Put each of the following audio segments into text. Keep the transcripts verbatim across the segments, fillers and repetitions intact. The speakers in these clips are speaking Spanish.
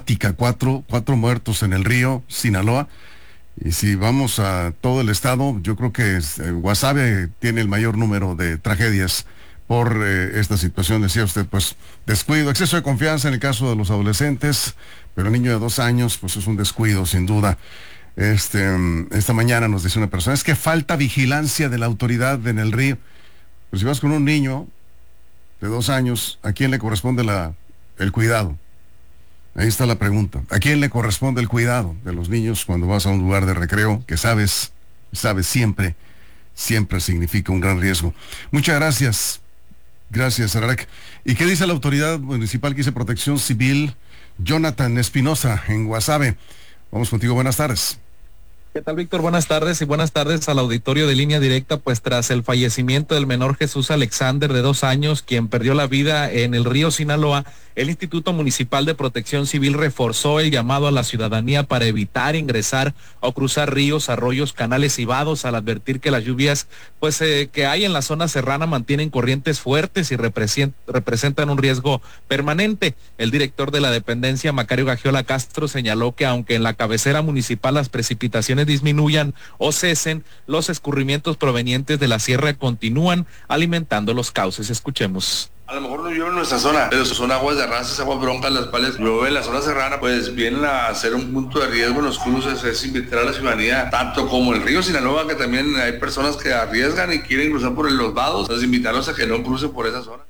dramática, cuatro, cuatro muertos en el río Sinaloa. Y si vamos a todo el estado, yo creo que eh, Guasave tiene el mayor número de tragedias por eh, esta situación. Decía usted, pues, descuido, exceso de confianza en el caso de los adolescentes, pero el niño de dos años, pues es un descuido, sin duda. Este, esta mañana nos decía una persona, es que falta vigilancia de la autoridad en el río. Pues si vas con un niño de dos años, ¿a quién le corresponde la, el cuidado? Ahí está la pregunta. ¿A quién le corresponde el cuidado de los niños cuando vas a un lugar de recreo que sabes, sabes siempre, siempre significa un gran riesgo? Muchas gracias. Gracias, Ararek. ¿Y qué dice la autoridad municipal que dice Protección Civil? Jonathan Espinosa, en Guasave. Vamos contigo, buenas tardes. ¿Qué tal, Víctor? Buenas tardes y buenas tardes al auditorio de Línea Directa. Pues tras el fallecimiento del menor Jesús Alexander de dos años, quien perdió la vida en el río Sinaloa, el Instituto Municipal de Protección Civil reforzó el llamado a la ciudadanía para evitar ingresar o cruzar ríos, arroyos, canales y vados, al advertir que las lluvias pues eh, que hay en la zona serrana mantienen corrientes fuertes y represent, representan un riesgo permanente. El director de la dependencia, Macario Gagiola Castro, señaló que aunque en la cabecera municipal las precipitaciones disminuyan o cesen, los escurrimientos provenientes de la sierra continúan alimentando los cauces. Escuchemos. A lo mejor no llueve en nuestra zona, pero son aguas de arrastres, aguas broncas, las cuales llueve en la zona serrana, pues vienen a ser un punto de riesgo en los cruces. Es invitar a la ciudadanía, tanto como el río Sinaloa, que también hay personas que arriesgan y quieren cruzar por los vados, pues invitarlos a que no crucen por esa zona.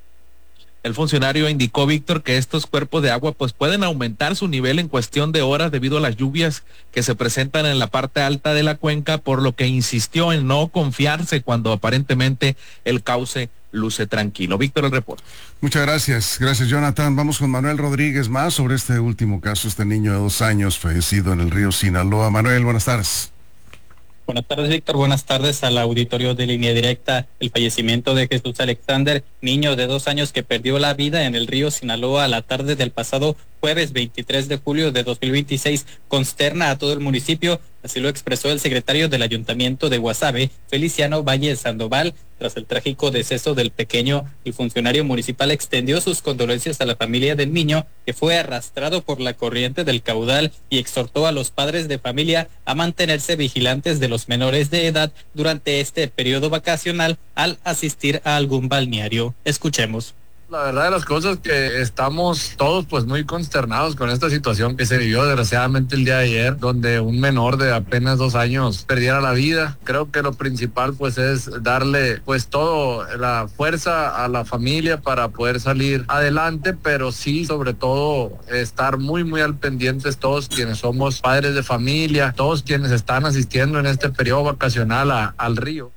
El funcionario indicó, Víctor, que estos cuerpos de agua pues pueden aumentar su nivel en cuestión de horas debido a las lluvias que se presentan en la parte alta de la cuenca, por lo que insistió en no confiarse cuando aparentemente el cauce luce tranquilo. Víctor, el reporte. Muchas gracias, gracias, Jonathan. Vamos con Manuel Rodríguez más sobre este último caso, este niño de dos años fallecido en el río Sinaloa. Manuel, buenas tardes. Buenas tardes, Víctor. Buenas tardes al auditorio de Línea Directa. El fallecimiento de Jesús Alexander, niño de dos años que perdió la vida en el río Sinaloa a la tarde del pasado jueves veintitrés de julio de dos mil veintiséis, consterna a todo el municipio. Así lo expresó el secretario del Ayuntamiento de Guasave, Feliciano Valle Sandoval. Tras el trágico deceso del pequeño, el funcionario municipal extendió sus condolencias a la familia del niño, que fue arrastrado por la corriente del caudal, y exhortó a los padres de familia a mantenerse vigilantes de los menores de edad durante este periodo vacacional al asistir a algún balneario. Escuchemos. La verdad de las cosas que estamos todos pues muy consternados con esta situación que se vivió desgraciadamente el día de ayer, donde un menor de apenas dos años perdiera la vida. Creo que lo principal pues es darle pues todo la fuerza a la familia para poder salir adelante, pero sí sobre todo estar muy muy al pendientes todos quienes somos padres de familia, todos quienes están asistiendo en este periodo vacacional a, al río.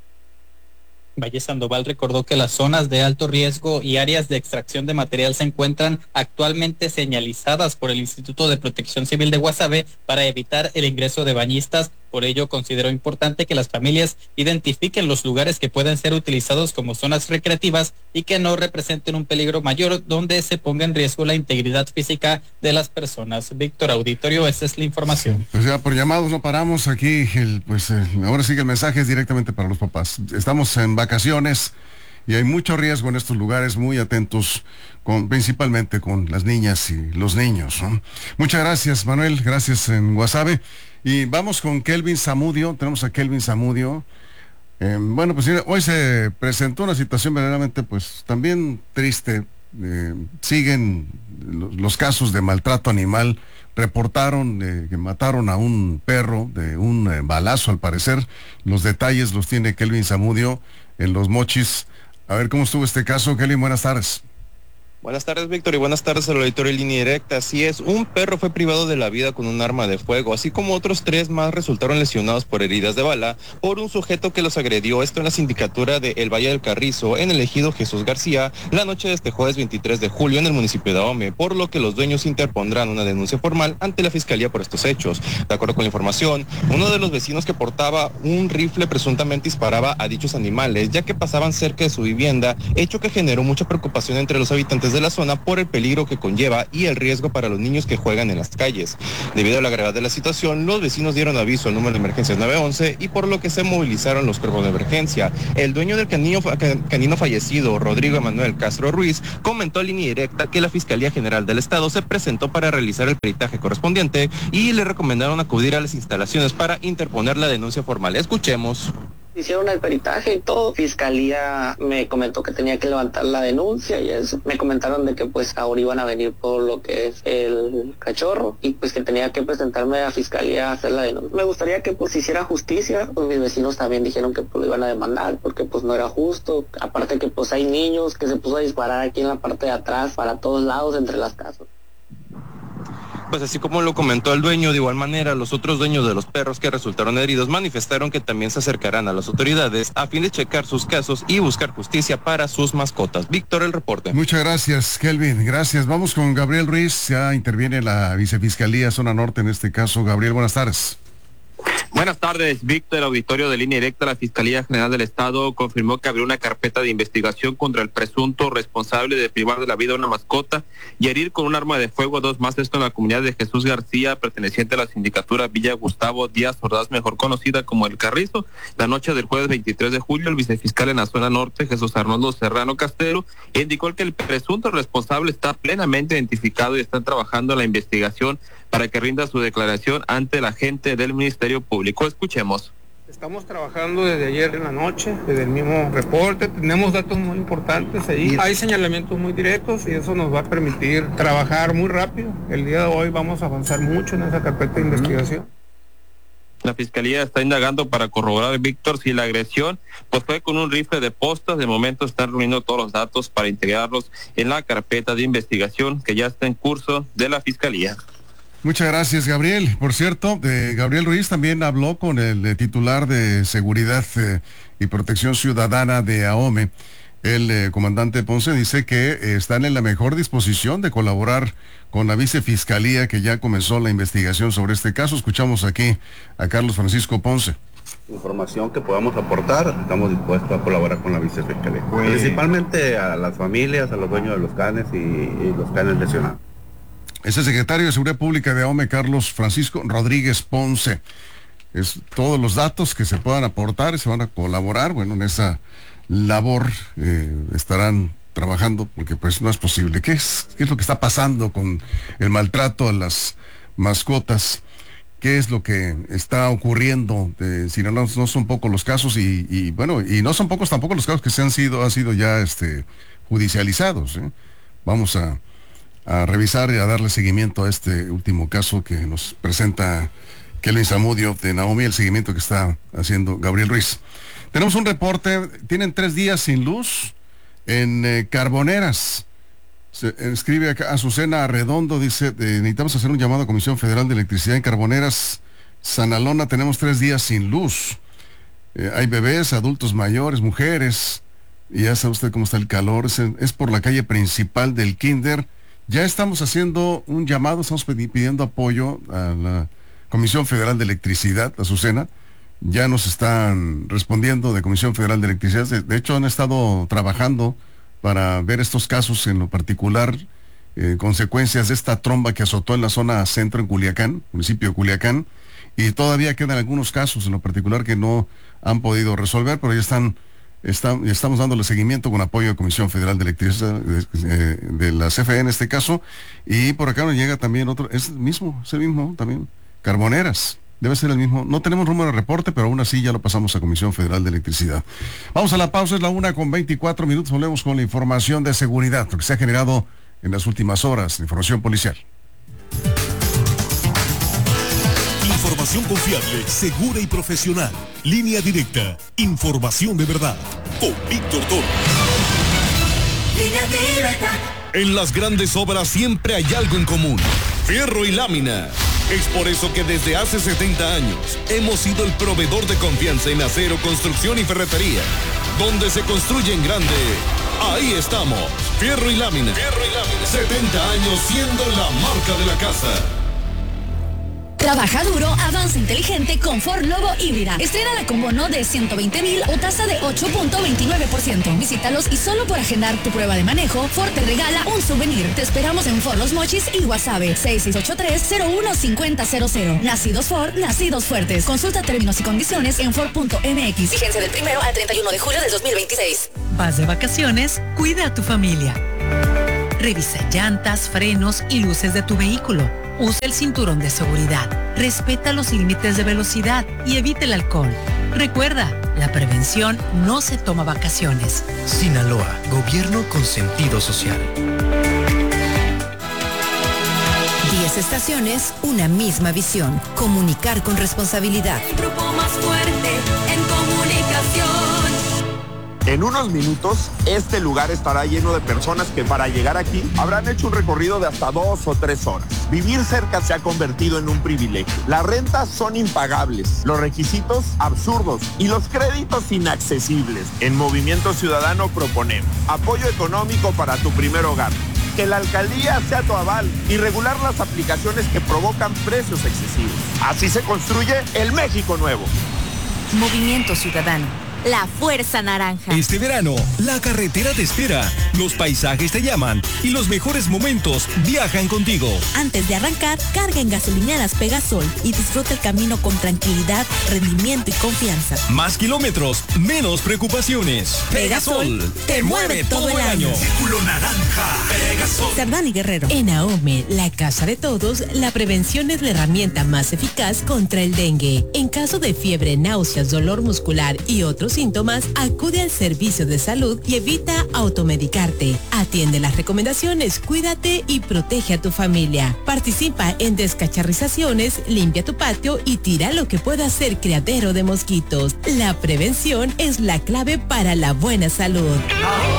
Valle Sandoval recordó que las zonas de alto riesgo y áreas de extracción de material se encuentran actualmente señalizadas por el Instituto de Protección Civil de Guasave para evitar el ingreso de bañistas. Por ello, consideró importante que las familias identifiquen los lugares que pueden ser utilizados como zonas recreativas y que no representen un peligro mayor donde se ponga en riesgo la integridad física de las personas. Víctor, auditorio, esa es la información. Pues ya por llamados no paramos aquí, el, pues eh, ahora sí que el mensaje es directamente para los papás. Estamos en vacaciones y hay mucho riesgo en estos lugares, muy atentos, con, principalmente con las niñas y los niños, ¿no? Muchas gracias, Manuel, gracias en Guasave. Y vamos con Kelvin Zamudio, tenemos a Kelvin Zamudio. Eh, bueno, pues hoy se presentó una situación verdaderamente pues también triste. Eh, siguen los, los casos de maltrato animal. Reportaron eh, que mataron a un perro de un eh, balazo al parecer. Los detalles los tiene Kelvin Zamudio en Los Mochis. A ver cómo estuvo este caso. Kelvin, buenas tardes. Buenas tardes, Víctor, y buenas tardes al auditorio de Línea Directa. Así es, un perro fue privado de la vida con un arma de fuego, así como otros tres más resultaron lesionados por heridas de bala por un sujeto que los agredió. Esto en la sindicatura de El Valle del Carrizo, en el ejido Jesús García, la noche de este jueves veintitrés de julio en el municipio de Ahome, por lo que los dueños interpondrán una denuncia formal ante la fiscalía por estos hechos. De acuerdo con la información, uno de los vecinos que portaba un rifle presuntamente disparaba a dichos animales, ya que pasaban cerca de su vivienda, hecho que generó mucha preocupación entre los habitantes habitantes de la zona por el peligro que conlleva y el riesgo para los niños que juegan en las calles. Debido a la gravedad de la situación, los vecinos dieron aviso al número de emergencias nueve once y por lo que se movilizaron los cuerpos de emergencia. El dueño del canino, canino fallecido, Rodrigo Emanuel Castro Ruiz, comentó a Línea Directa que la Fiscalía General del Estado se presentó para realizar el peritaje correspondiente y le recomendaron acudir a las instalaciones para interponer la denuncia formal. Escuchemos. Hicieron el peritaje y todo. Fiscalía me comentó que tenía que levantar la denuncia y eso. Me comentaron de que pues ahora iban a venir por lo que es el cachorro y pues que tenía que presentarme a Fiscalía a hacer la denuncia. Me gustaría que pues hiciera justicia. Pues mis vecinos también dijeron que pues lo iban a demandar porque pues no era justo. Aparte que pues hay niños que se puso a disparar aquí en la parte de atrás para todos lados entre las casas. Pues así como lo comentó el dueño, de igual manera los otros dueños de los perros que resultaron heridos manifestaron que también se acercarán a las autoridades a fin de checar sus casos y buscar justicia para sus mascotas. Víctor, el reporte. Muchas gracias, Kelvin. Gracias. Vamos con Gabriel Ruiz. Ya interviene la Vicefiscalía Zona Norte en este caso. Gabriel, buenas tardes. Buenas tardes, Víctor. Auditorio de Línea Directa. La Fiscalía General del Estado confirmó que abrió una carpeta de investigación contra el presunto responsable de privar de la vida a una mascota y herir con un arma de fuego a dos más, esto en la comunidad de Jesús García, perteneciente a la sindicatura Villa Gustavo Díaz Ordaz, mejor conocida como El Carrizo. La noche del jueves veintitrés de julio, el vicefiscal en la zona norte, Jesús Arnoldo Serrano Castelo, indicó que el presunto responsable está plenamente identificado y están trabajando en la investigación para que rinda su declaración ante la gente del Ministerio Público. Escuchemos. Estamos trabajando desde ayer en la noche, desde el mismo reporte, tenemos datos muy importantes ahí, hay señalamientos muy directos y eso nos va a permitir trabajar muy rápido. El día de hoy vamos a avanzar mucho en esa carpeta de investigación. La Fiscalía está indagando para corroborar, Víctor, si la agresión pues fue con un rifle de postas. De momento están reuniendo todos los datos para integrarlos en la carpeta de investigación que ya está en curso de la Fiscalía. Muchas gracias, Gabriel. Por cierto, eh, Gabriel Ruiz también habló con el eh, titular de Seguridad eh, y Protección Ciudadana de AOME. El eh, comandante Ponce dice que eh, están en la mejor disposición de colaborar con la vicefiscalía que ya comenzó la investigación sobre este caso. Escuchamos aquí a Carlos Francisco Ponce. Información que podamos aportar, estamos dispuestos a colaborar con la vicefiscalía. Pues... principalmente a las familias, a los dueños de los canes y, y los canes lesionados. Es el secretario de Seguridad Pública de AOME, Carlos Francisco Rodríguez Ponce. Es todos los datos que se puedan aportar y se van a colaborar. Bueno, en esa labor eh, estarán trabajando porque pues no es posible. ¿Qué es, qué es lo que está pasando con el maltrato a las mascotas? ¿Qué es lo que está ocurriendo? Eh, si no, no, no son pocos los casos y, y bueno, y no son pocos tampoco los casos que se han sido, han sido ya este, judicializados. ¿eh? Vamos a a revisar y a darle seguimiento a este último caso que nos presenta Kelvin Zamudio de Naomi, el seguimiento que está haciendo Gabriel Ruiz. Tenemos un reporte, tienen tres días sin luz en eh, Carboneras. Se escribe acá Azucena Arredondo, dice, eh, necesitamos hacer un llamado a Comisión Federal de Electricidad en Carboneras, Sanalona, tenemos tres días sin luz. Eh, hay bebés, adultos mayores, mujeres, y ya sabe usted cómo está el calor, es, es por la calle principal del Kinder. Ya estamos haciendo un llamado, estamos pidiendo apoyo a la Comisión Federal de Electricidad, Azucena. Ya nos están respondiendo de Comisión Federal de Electricidad. De, de hecho, han estado trabajando para ver estos casos, en lo particular, eh, consecuencias de esta tromba que azotó en la zona centro en Culiacán, municipio de Culiacán. Y todavía quedan algunos casos, en lo particular, que no han podido resolver, pero ya están... Está, estamos dándole seguimiento con apoyo de Comisión Federal de Electricidad de, de, de la C F E en este caso, y por acá nos llega también otro, es el mismo, es el mismo también, Carboneras, debe ser el mismo, no tenemos número de reporte, pero aún así ya lo pasamos a Comisión Federal de Electricidad. Vamos a la pausa, es la una con veinticuatro minutos, volvemos con la información de seguridad, lo que se ha generado en las últimas horas, información policial. Información confiable, segura y profesional. Línea Directa. Información de verdad. Con Víctor Toro. Línea Directa. En las grandes obras siempre hay algo en común. Fierro y lámina. Es por eso que desde hace setenta años hemos sido el proveedor de confianza en acero, construcción y ferretería. Donde se construye en grande, ahí estamos. Fierro y lámina. Fierro y lámina. setenta años siendo la marca de la casa. Trabaja duro, avanza inteligente con Ford Lobo híbrida. Estrénala con bono de ciento veinte mil o tasa de ocho punto veintinueve por ciento. Visítalos y solo por agendar tu prueba de manejo, Ford te regala un souvenir. Te esperamos en Ford Los Mochis y Guasave. seis seis ocho tres, cero uno cinco cero cero cero. Nacidos Ford, nacidos fuertes. Consulta términos y condiciones en Ford punto M X. Vigencia del primero al treinta y uno de julio del dos mil veintiséis. Vas de vacaciones, cuida a tu familia. Revisa llantas, frenos y luces de tu vehículo. Usa el cinturón de seguridad. Respeta los límites de velocidad y evite el alcohol. Recuerda, la prevención no se toma vacaciones. Sinaloa, gobierno con sentido social. Diez estaciones, una misma visión. Comunicar con responsabilidad. El grupo más fuerte en comunicación. En unos minutos, este lugar estará lleno de personas que para llegar aquí habrán hecho un recorrido de hasta dos o tres horas. Vivir cerca se ha convertido en un privilegio. Las rentas son impagables, los requisitos absurdos y los créditos inaccesibles. En Movimiento Ciudadano proponemos apoyo económico para tu primer hogar, que la alcaldía sea tu aval y regular las aplicaciones que provocan precios excesivos. Así se construye el México nuevo. Movimiento Ciudadano. La Fuerza Naranja. Este verano, la carretera te espera, los paisajes te llaman y los mejores momentos viajan contigo. Antes de arrancar, carga en gasolineras Pegasol y disfruta el camino con tranquilidad, rendimiento y confianza. Más kilómetros, menos preocupaciones. Pegasol, Pegasol te mueve todo el año. Círculo Naranja. Pegasol. Cerdán y Guerrero. En AOME, la casa de todos, la prevención es la herramienta más eficaz contra el dengue. En caso de fiebre, náuseas, dolor muscular y otros síntomas, acude al servicio de salud y evita automedicarte. Atiende las recomendaciones, cuídate y protege a tu familia. Participa en descacharrizaciones, limpia tu patio y tira lo que pueda ser criadero de mosquitos. La prevención es la clave para la buena salud.